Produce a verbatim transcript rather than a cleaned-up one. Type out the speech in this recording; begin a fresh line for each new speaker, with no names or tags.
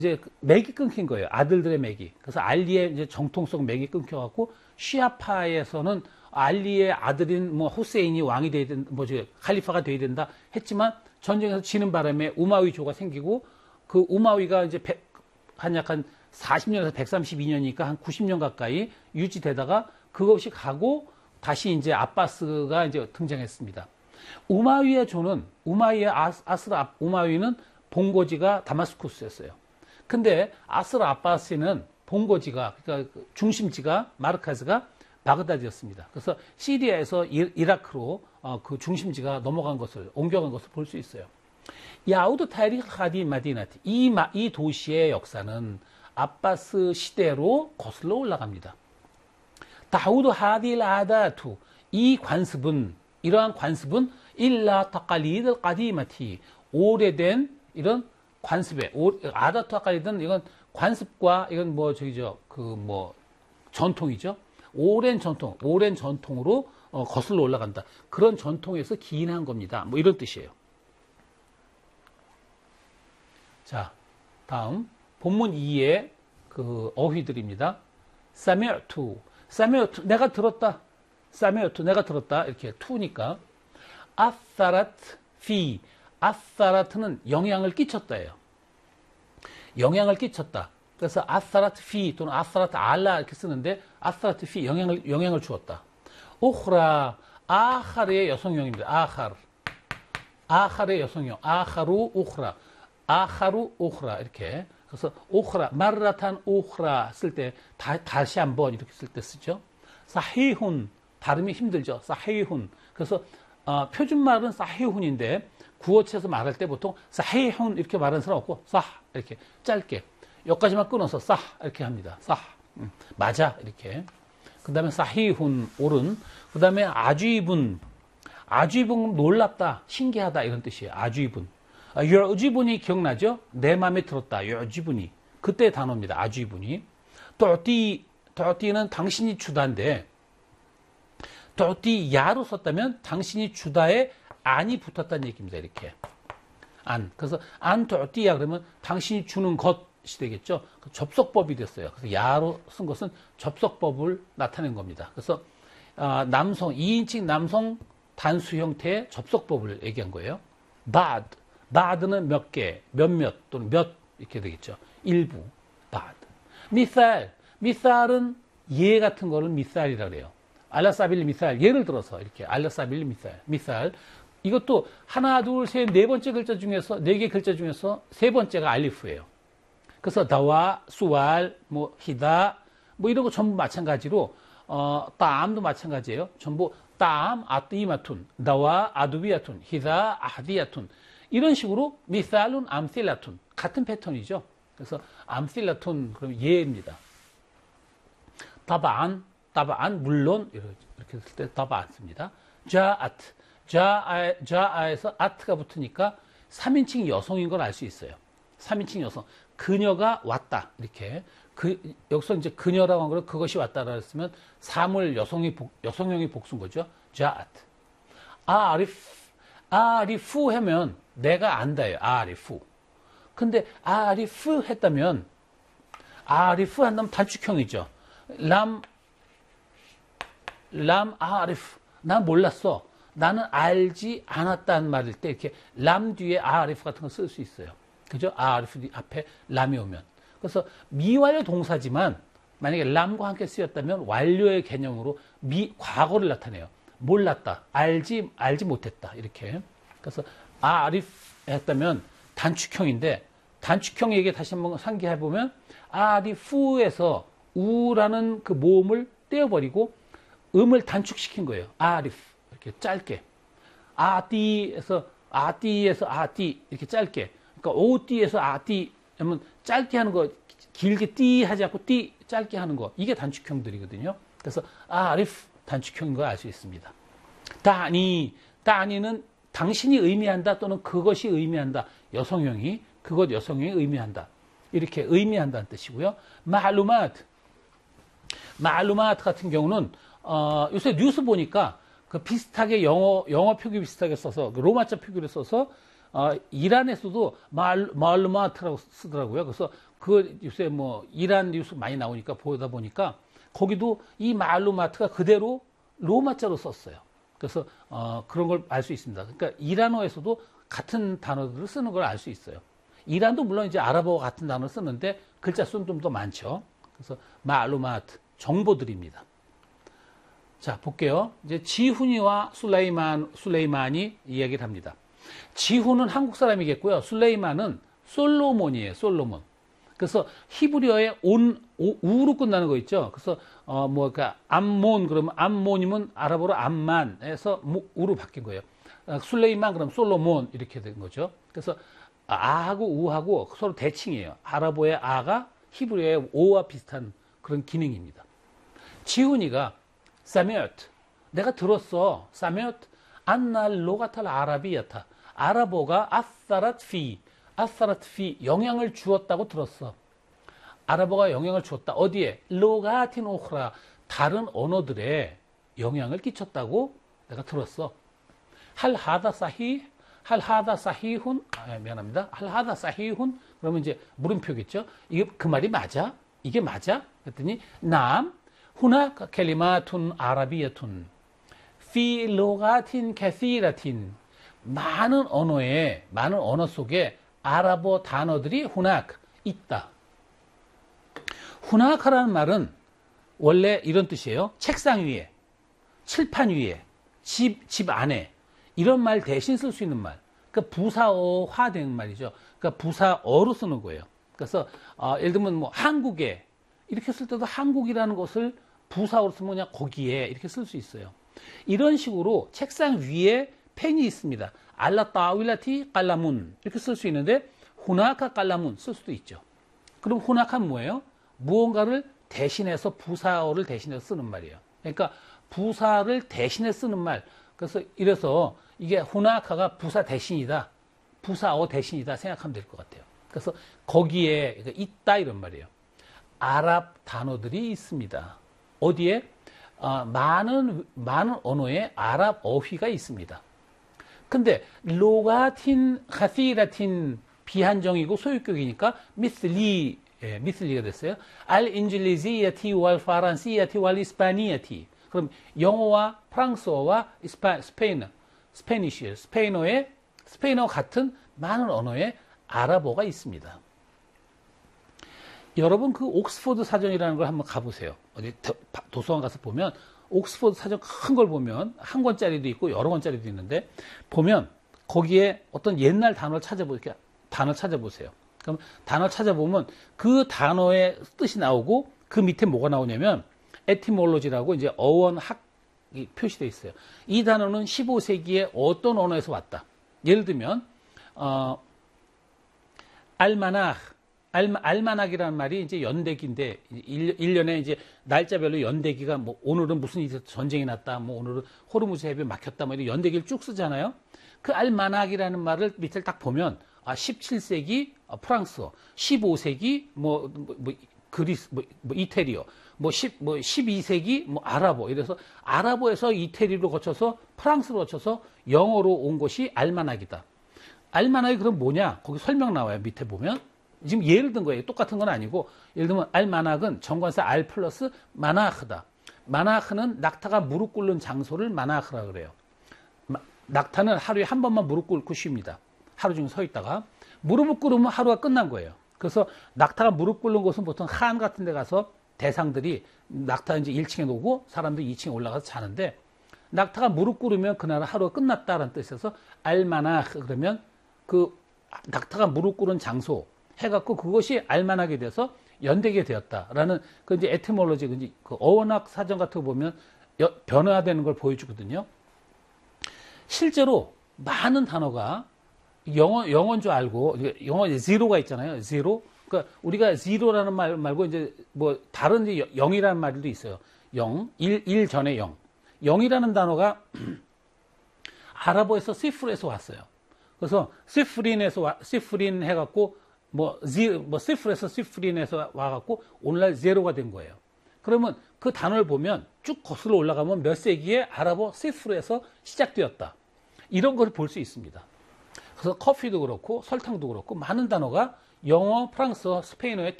이제 맥이 끊긴 거예요. 아들들의 맥이. 그래서 알리의 이제 정통성 맥이 끊겨갖고 시아파에서는 알리의 아들인 뭐 후세인이 왕이 돼야 된다, 뭐지 칼리파가 돼야 된다 했지만 전쟁에서 지는 바람에 우마위조가 생기고 그 우마위가 이제 백, 한 약간 사십 년에서 백삼십이 년이니까 한 구십 년 가까이 유지되다가 그것이 가고 다시 이제 아바스가 이제 등장했습니다. 우마위의 조는 우마위의 아스라 우마위는 본거지가 다마스쿠스였어요. 근데 아스라 아바스는 본거지가 그러니까 중심지가 마르카즈가 바그다드였습니다. 그래서 시리아에서 이라크로 그 중심지가 넘어간 것을 옮겨간 것을 볼 수 있어요. 야우드 타리크 하디 마디나티 이, 이 도시의 역사는 아바스 시대로 거슬러 올라갑니다. 다우드 하딜 아다투 이 관습은 이러한 관습은 일라 타칼리드 까디마티 오래된 이런 관습에 아다투 아칼리드는 이건 관습과 이건 뭐 저기죠 그 뭐 전통이죠. 오랜 전통, 오랜 전통으로 어, 거슬러 올라간다. 그런 전통에서 기인한 겁니다. 뭐 이런 뜻이에요. 자, 다음 본문 이의 그 어휘들입니다. 사메어투, 사메어투, 내가 들었다. 사메어투, 내가 들었다. 이렇게 투니까 아사라트 피, 아사라트는 영향을 끼쳤다예요. 영향을 끼쳤다. 그래서 아사라트 피 또는 아사라트 알라 이렇게 쓰는데 아사라트 피 영향을 영향을 주었다. 오흐라 아하르의 여성형입니다. 아하르 아하르의 여성형 아하루 오흐라 아하루 오흐라 이렇게 그래서 오흐라 마르라탄 오흐라 쓸 때 다시 한번 이렇게 쓸 때 쓰죠. 사히훈 발음이 힘들죠. 사히훈 그래서 어, 표준말은 사히훈인데 구어체에서 말할 때 보통 사히훈 이렇게 말하는 사람 없고 사 이렇게 짧게 여기까지만 끊어서 싸 이렇게 합니다. 싸 음, 맞아 이렇게. 그 다음에 사히훈 옳은. 그 다음에 아주이분 아주이분 놀랍다 신기하다 이런 뜻이에요. 아주이분 아, 여주이분이 기억나죠? 내 마음에 들었다. 여주이분이 그때 단어입니다. 아주이분이 또띠 또띠는 당신이 주다인데 또띠 야로 썼다면 당신이 주다에 안이 붙었다는 얘기입니다. 이렇게 안 그래서 안 또띠야 그러면 당신이 주는 것 이 되겠죠. 접속법이 됐어요. 그래서 야로 쓴 것은 접속법을 나타낸 겁니다. 그래서 아, 남성 이 인칭 남성 단수 형태의 접속법을 얘기한 거예요. bad, bad는 몇 개, 몇몇 또는 몇 이렇게 되겠죠. 일부, bad. 미살, 미살은 예 같은 거를 미살이라 그래요. 알라사빌 미살 예를 들어서 이렇게 알라사빌 미살, 미살 이것도 하나, 둘, 셋, 네 번째 글자 중에서 네 개 글자 중에서 세 번째가 알리프예요. 그래서 다와, 수알, 뭐 히다, 뭐 이런 거 전부 마찬가지로 어, 따암도 마찬가지예요. 전부 따암, 아띠마툰, 다와, 아두비아툰, 히다, 아디아툰 이런 식으로 미살룬, 암실라툰 같은 패턴이죠. 그래서 암실라툰 그럼 예입니다. 다바안, 다바안 물론 이렇게 쓸 때 다바안 씁니다. 자아트, 자아, 자아에서 아트가 붙으니까 삼 인칭 여성인 걸 알 수 있어요. 삼 인칭 여성. 그녀가 왔다. 이렇게. 그, 여기서 이제 그녀라고 한 거는 그것이 왔다라 했으면 사물 여성이, 복, 여성형이 복수인 거죠. 자아트. 아리프. 아리프 하면 내가 안다예요. 아리프. 근데 아리프 했다면 아리프 한다면 단축형이죠. 람, 람 아리프. 난 몰랐어. 나는 알지 않았다는 말일 때 이렇게 람 뒤에 아리프 같은 거 쓸 수 있어요. 그죠? 아리프 앞에 람이 오면. 그래서 미완료 동사지만 만약에 람과 함께 쓰였다면 완료의 개념으로 미, 과거를 나타내요. 몰랐다. 알지, 알지 못했다. 이렇게. 그래서 아리프 했다면 단축형인데 단축형 얘기 다시 한번 상기해보면 아리프에서 우라는 그 모음을 떼어버리고 음을 단축시킨 거예요. 아리프. 이렇게 짧게. 아띠에서 아띠에서 아띠 이렇게 짧게. 그러니까 오띠에서 아띠 하면 짧게 하는 거 길게 띠 하지 않고 띠 짧게 하는 거 이게 단축형들이거든요. 그래서 아리프 단축형인 거 알 수 있습니다. 다니 다니는 당신이 의미한다 또는 그것이 의미한다. 여성형이 그것 여성형이 의미한다. 이렇게 의미한다는 뜻이고요. 마알루마트 마알루마트 같은 경우는 어, 요새 뉴스 보니까 그 비슷하게 영어 영어 표기 비슷하게 써서 로마자 표기를 써서 어, 이란에서도 말, 말루마트라고 쓰더라고요. 그래서 그 요새 뭐 이란 뉴스 많이 나오니까 보다 보니까 거기도 이 말루마트가 그대로 로마자로 썼어요. 그래서 어, 그런 걸 알 수 있습니다. 그러니까 이란어에서도 같은 단어들을 쓰는 걸 알 수 있어요. 이란도 물론 이제 아랍어와 같은 단어를 쓰는데 글자 수는 좀 더 많죠. 그래서 말루마트, 정보들입니다. 자, 볼게요. 이제 지훈이와 술레이만, 술레이만이 이야기를 합니다. 지훈은 한국 사람이겠고요. 술레이만은 솔로몬이에요. 솔로몬. 그래서 히브리어에 온, 오, 우로 끝나는 거 있죠. 그래서 어, 뭐, 그러니까 암몬 그러면 암몬이면 아랍어로 암만에서 우로 바뀐 거예요. 어, 술레이만 그럼 솔로몬 이렇게 된 거죠. 그래서 아하고 우하고 서로 대칭이에요. 아랍어의 아가 히브리어의 오와 비슷한 그런 기능입니다. 지훈이가 사메트 내가 들었어. 사메트 안날 로가탈 아라비야타 아랍어가 아사랏 피 아사랏 피 영향을 주었다고 들었어. 아랍어가 영향을 주었다. 어디에? 로가틴 오흐라 다른 언어들에 영향을 끼쳤다고 내가 들었어. 할 하다 사히 할 하다 사히훈 아, 미안합니다. 할 하다 사히훈 그러면 이제 물음표겠죠. 이게 그 말이 맞아? 이게 맞아? 그랬더니 남 후나 켈리마툰 아라비아툰 피 로가틴 캐시라틴 많은 언어에 많은 언어 속에 아랍어 단어들이 후낙 있다. 후낙하라는 말은 원래 이런 뜻이에요. 책상 위에, 칠판 위에, 집, 집 안에 이런 말 대신 쓸 수 있는 말. 그러니까 부사어화된 말이죠. 그러니까 부사어로 쓰는 거예요. 그래서 어, 예를 들면 뭐 한국에 이렇게 쓸 때도 한국이라는 것을 부사어로 쓰면 그냥 거기에 이렇게 쓸 수 있어요. 이런 식으로 책상 위에 펜이 있습니다. 알라 따윌라티 깔라문 이렇게 쓸 수 있는데 후나카 깔라문 쓸 수도 있죠. 그럼 후나카는 뭐예요? 무언가를 대신해서 부사어를 대신해서 쓰는 말이에요. 그러니까 부사를 대신해 쓰는 말. 그래서 이래서 이게 후나카가 부사 대신이다. 부사어 대신이다 생각하면 될 것 같아요. 그래서 거기에 있다 이런 말이에요. 아랍 단어들이 있습니다. 어디에? 어, 많은 많은 언어에 아랍 어휘가 있습니다. 근데 로가틴, 카시라틴 비한정이고 소유격이니까 미슬리, 예, 미슬리가 됐어요. 알 인줄리지야티 왈 파란시야티 왈 이스파니야티. 그럼 영어와 프랑스어와 이스파, 스페인, 스페니쉬, 스페인어에 스페인어 같은 많은 언어에 아랍어가 있습니다. 여러분 그 옥스포드 사전이라는 걸 한번 가보세요. 어디 도서관 가서 보면 옥스포드 사전 큰 걸 보면 한 권짜리도 있고 여러 권짜리도 있는데 보면 거기에 어떤 옛날 단어를 찾아보 이렇게 단어 찾아보세요. 그럼 단어 찾아보면 그 단어의 뜻이 나오고 그 밑에 뭐가 나오냐면 에티몰로지라고 이제 어원학이 표시되어 있어요. 이 단어는 십오 세기에 어떤 언어에서 왔다. 예를 들면 어, 알마나흐 알, 알마낙이라는 말이 이제 연대기인데, 일 년에 이제 날짜별로 연대기가 뭐, 오늘은 무슨 전쟁이 났다, 뭐, 오늘은 호르무즈 해변 막혔다, 뭐, 이런 연대기를 쭉 쓰잖아요. 그 알마낙이라는 말을 밑을 딱 보면, 아, 십칠 세기 프랑스어, 십오 세기 뭐, 뭐, 뭐 그리스, 뭐, 뭐 이태리어, 뭐, 십, 뭐, 십이 세기 뭐, 아랍어. 이래서 아랍어에서 이태리로 거쳐서 프랑스로 거쳐서 영어로 온 것이 알마낙이다. 알마낙이 그럼 뭐냐? 거기 설명 나와요. 밑에 보면. 지금 예를 든 거예요. 똑같은 건 아니고 예를 들면 알마낙은 정관사 알 플러스 마나흐다. 마나흐는 낙타가 무릎 꿇는 장소를 마나흐라 그래요. 낙타는 하루에 한 번만 무릎 꿇고 쉽니다. 하루 종일 서 있다가 무릎을 꿇으면 하루가 끝난 거예요. 그래서 낙타가 무릎 꿇는 곳은 보통 한 같은 데 가서 대상들이 낙타 이제 일 층에 놓고 사람들이 이 층에 올라가서 자는데 낙타가 무릎 꿇으면 그날 하루가 끝났다라는 뜻에서 알마나흐 그러면 그 낙타가 무릎 꿇은 장소 해갖고 그것이 알만하게 돼서 연대게 되었다라는 그 이제 에티몰로지, 그 어원학 사전 같은 거 보면 여, 변화되는 걸 보여주거든요. 실제로 많은 단어가 영어, 영어인 줄 알고, 영어 zero가 있잖아요. zero. 그러니까 우리가 zero라는 말 말고 이제 뭐 다른 영이라는 말도 있어요. 영, 일, 일 전에 영. 영이라는 단어가 아랍어에서 시프에서 왔어요. 그래서 시프린에서 와, 시프린 해갖고 뭐, 지, 뭐, 시프에서 시프린에서 와갖고 오늘날 제로가 된 거예요. 그러면 그 단어를 보면 쭉 거슬러 올라가면 몇 세기에 아랍어 시프에서 시작되었다. 이런 걸 볼 수 있습니다. 그래서 커피도 그렇고 설탕도 그렇고 많은 단어가 영어, 프랑스어, 스페인어에